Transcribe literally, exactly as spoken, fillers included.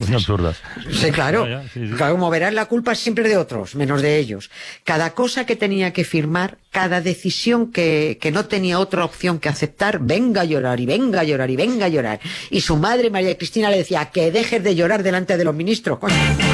Son absurdas. Sí, claro. Ya, ya, sí, sí. Claro, como verás, la culpa es siempre de otros, menos de ellos. Cada cosa que tenía que firmar, cada decisión que, que no tenía otra opción que aceptar, venga a llorar, y venga a llorar, y venga a llorar. Y su madre, María Cristina, le decía que dejes de llorar delante de los ministros, coño.